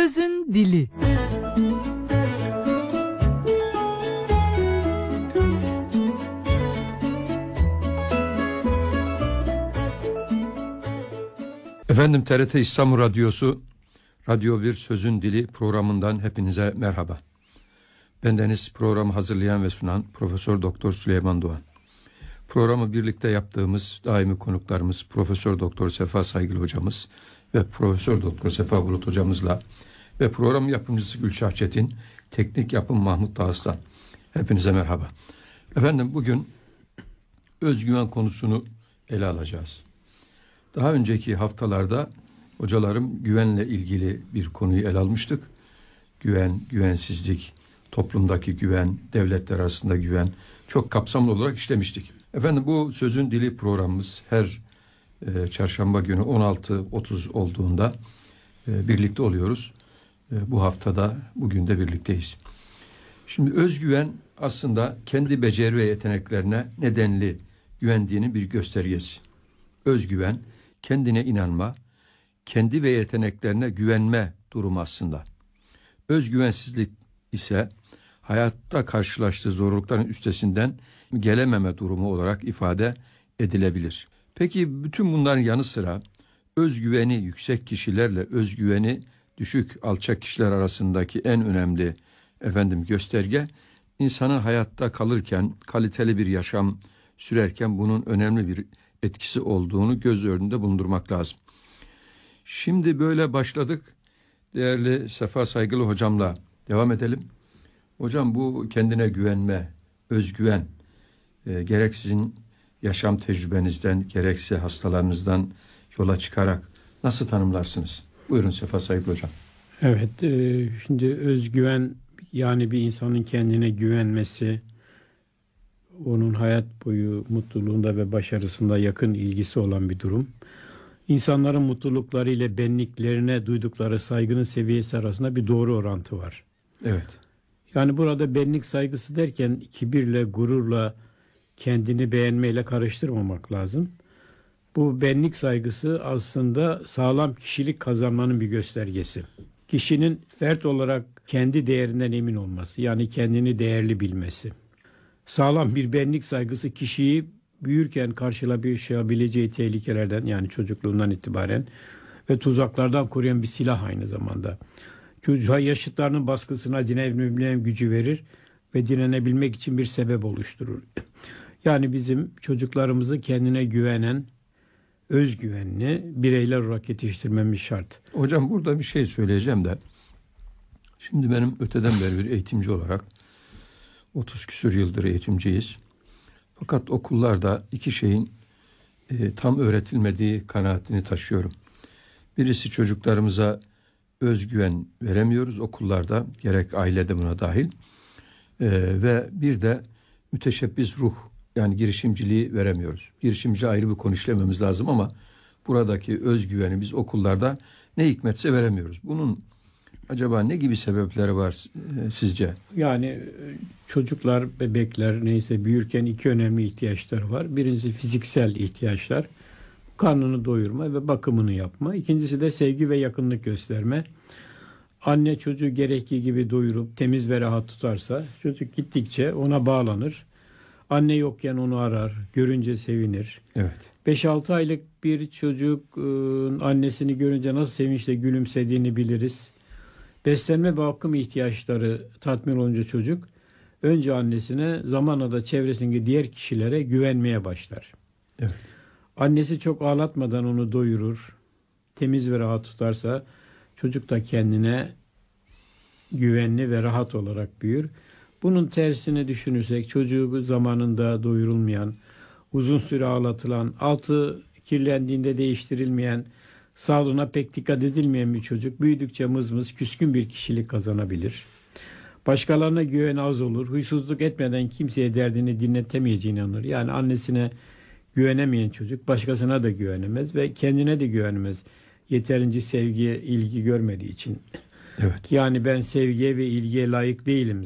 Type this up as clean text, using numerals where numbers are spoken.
Sözün dili. Efendim, TRT İstanbul Radyosu Radyo 1 Sözün Dili programından hepinize merhaba. Bendeniz programı hazırlayan ve sunan Profesör Doktor Süleyman Doğan. Programı birlikte yaptığımız daimi konuklarımız Profesör Doktor Sefa Saygılı hocamız ve Profesör Doktor Sefa Bulut hocamızla ve program yapımcısı Gülşah Çetin, teknik yapım Mahmut Dağıslan. Hepinize merhaba. Efendim, bugün özgüven konusunu ele alacağız. Daha önceki haftalarda hocalarım güvenle ilgili bir konuyu ele almıştık. Güven, güvensizlik, toplumdaki güven, devletler arasında güven çok kapsamlı olarak işlemiştik. Efendim, bu Sözün Dili programımız her çarşamba günü 16.30 olduğunda birlikte oluyoruz. Bu haftada bugün de birlikteyiz. Şimdi özgüven aslında kendi beceri ve yeteneklerine nedenli güvendiğinin bir göstergesi. Özgüven, kendine inanma, kendi ve yeteneklerine güvenme durumu aslında. Özgüvensizlik ise hayatta karşılaştığı zorlukların üstesinden gelememe durumu olarak ifade edilebilir. Peki bütün bunların yanı sıra özgüveni yüksek kişilerle özgüveni düşük alçak kişiler arasındaki en önemli gösterge, insanın hayatta kalırken, kaliteli bir yaşam sürerken bunun önemli bir etkisi olduğunu göz önünde bulundurmak lazım. Şimdi böyle başladık. Değerli Sefa Saygılı hocamla devam edelim. Hocam, bu kendine güvenme, özgüven gerek sizin yaşam tecrübenizden gerekse hastalarınızdan yola çıkarak nasıl tanımlarsınız? Buyurun Sefa Saygılı hocam. Evet, şimdi özgüven, yani bir insanın kendine güvenmesi, onun hayat boyu mutluluğunda ve başarısında yakın ilgisi olan bir durum. İnsanların mutlulukları ile benliklerine duydukları saygının seviyesi arasında bir doğru orantı var. Evet. Yani burada benlik saygısı derken kibirle, gururla, kendini beğenmeyle karıştırmamak lazım. Bu benlik saygısı aslında sağlam kişilik kazanmanın bir göstergesi. Kişinin fert olarak kendi değerinden emin olması, yani kendini değerli bilmesi. Sağlam bir benlik saygısı kişiyi büyürken karşılaşabileceği tehlikelerden, yani çocukluğundan itibaren ve tuzaklardan koruyan bir silah aynı zamanda. Çocuğa yaşıtlarının baskısına direnebilme gücü verir ve direnebilmek için bir sebep oluşturur. Yani bizim çocuklarımızı kendine güvenen, özgüvenli bireyler olarak yetiştirmemiz şart. Hocam, burada bir şey söyleyeceğim de, şimdi benim öteden beri bir eğitimci olarak 30 küsur yıldır eğitimciyiz. Fakat okullarda iki şeyin tam öğretilmediği kanaatini taşıyorum. Birisi, çocuklarımıza özgüven veremiyoruz okullarda, gerek ailede buna dahil. Ve bir de müteşebbis ruh, yani girişimciliği veremiyoruz. Girişimci ayrı bir konu, işlememiz lazım ama buradaki özgüveni biz okullarda ne hikmetse veremiyoruz. Bunun acaba ne gibi sebepleri var sizce? Yani çocuklar, bebekler neyse büyürken iki önemli ihtiyaçları var. Birincisi fiziksel ihtiyaçlar, karnını doyurma ve bakımını yapma. İkincisi de sevgi ve yakınlık gösterme. Anne çocuğu gerektiği gibi doyurup temiz ve rahat tutarsa çocuk gittikçe ona bağlanır. Anne yokken onu arar, görünce sevinir. Evet. 5-6 aylık bir çocuk annesini görünce nasıl sevinçle gülümsediğini biliriz. Beslenme ve bakım ihtiyaçları tatmin olunca çocuk önce annesine, zamanla da çevresindeki diğer kişilere güvenmeye başlar. Evet. Annesi çok ağlatmadan onu doyurur, temiz ve rahat tutarsa çocuk da kendine güvenli ve rahat olarak büyür. Bunun tersini düşünürsek, çocuğu zamanında doyurulmayan, uzun süre ağlatılan, altı kirlendiğinde değiştirilmeyen, sağlığına pek dikkat edilmeyen bir çocuk büyüdükçe mızmız, küskün bir kişilik kazanabilir. Başkalarına güven az olur. Huysuzluk etmeden kimseye derdini dinletemeyeceğine inanır. Yani annesine güvenemeyen çocuk başkasına da güvenemez ve kendine de güvenemez. Yeterince sevgi, ilgi görmediği için. Evet. Yani ben sevgiye ve ilgiye layık değilim